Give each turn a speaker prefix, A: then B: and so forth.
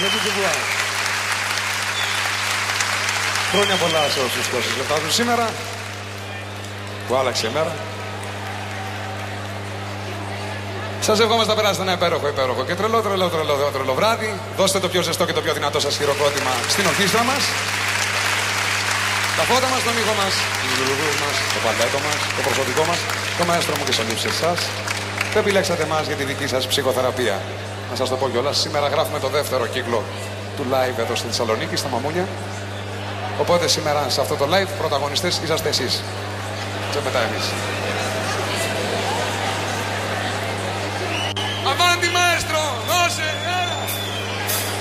A: Χρόνια πολλά σε όσους κόσμους γιορτάζουν σήμερα, που άλλαξε η μέρα. Σας ευχόμαστε να περάσετε ένα υπέροχο και τρελό βράδυ. Δώστε το πιο ζεστό και το πιο δυνατό σας χειροκρότημα στην ορχήστρα μας. Τα φώτα μας, τον ήχο μας, τους λουλουδούς μας, το παλέτο μας, το προσωπικό μας, το μαέστρο μου και σε όλους εσάς. Δεν επιλέξατε εμάς για τη δική σας ψυχοθεραπεία. Να σας το πω κιόλας, σήμερα γράφουμε το δεύτερο κύκλο του live εδώ στη Θεσσαλονίκη, στα Μαμούνια. Οπότε σήμερα σε αυτό το live πρωταγωνιστές είσαστε εσείς. Και μετά εμείς.